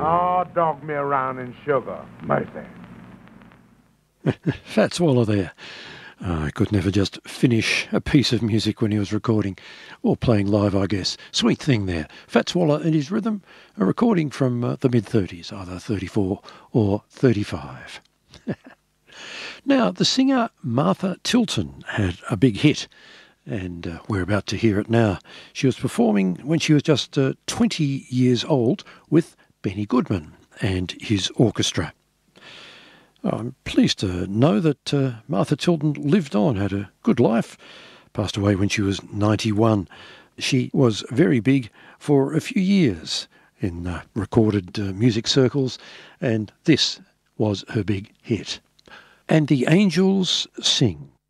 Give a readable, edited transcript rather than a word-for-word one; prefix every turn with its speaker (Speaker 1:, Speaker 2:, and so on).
Speaker 1: Oh, dog me around in sugar. Mercy.
Speaker 2: Fats Waller there. I could never just finish a piece of music when he was recording, or playing live, I guess. Sweet thing there. Fats Waller and his rhythm, a recording from the mid-30s, either 34 or 35. Now, the singer Martha Tilton had a big hit, and we're about to hear it now. She was performing when she was just 20 years old with Benny Goodman and his orchestra. I'm pleased to know that Martha Tilton lived on, had a good life, passed away when she was 91. She was very big for a few years in recorded music circles, and this was her big hit. And the Angels Sing.